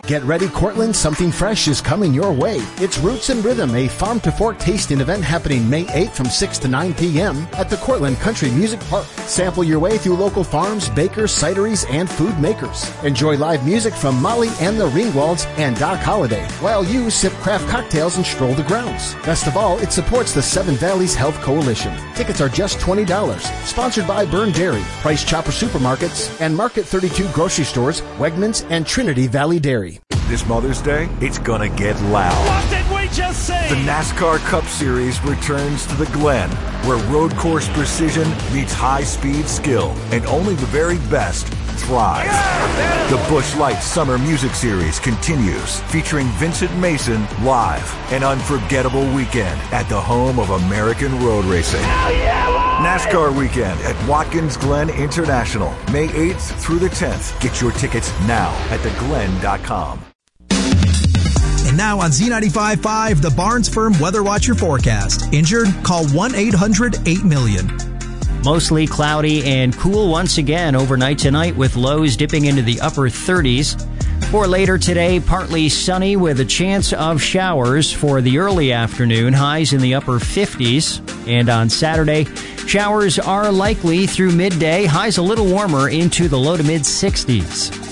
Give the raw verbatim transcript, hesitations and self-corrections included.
Get ready, Cortland. Something fresh is coming your way. It's Roots and Rhythm, a farm to fork tasting event happening May eighth from six to nine p.m. at the Cortland Country Music Park. Sample your way through local farms, bakers, cideries, and food makers. Enjoy live music from Molly and the Ringwalds and Doc Holliday, while you sip craft cocktails and stroll the grounds. Best of all, it supports the Seven Valleys Health Coalition. Tickets are just twenty dollars. Sponsored by Burn Dairy, Price Chopper Supermarkets, and Market thirty-two grocery stores, Wegmans, and Trinity Valley Dairy. This Mother's Day, it's gonna get loud. What did we just say? The NASCAR Cup Series returns to the Glen, where road course precision meets high-speed skill, and only the very best thrive. Yeah! The Busch Light Summer Music Series continues, featuring Vincent Mason live, an unforgettable weekend at the home of American road racing. Hell yeah, NASCAR Weekend at Watkins Glen International, May eighth through the tenth. Get your tickets now at the glen dot com. And now on Z ninety-five point five, the Barnes Firm Weather Watcher forecast. Injured? Call one eight hundred eight million. Mostly cloudy and cool once again overnight tonight, with lows dipping into the upper thirties. For later today, partly sunny with a chance of showers for the early afternoon, highs in the upper fifties. And on Saturday, showers are likely through midday, highs a little warmer into the low to mid sixties.